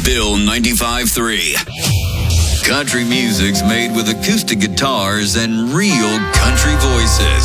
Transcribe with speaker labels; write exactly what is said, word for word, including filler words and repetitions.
Speaker 1: Bill ninety-five three. Country music's made with acoustic guitars and real country voices.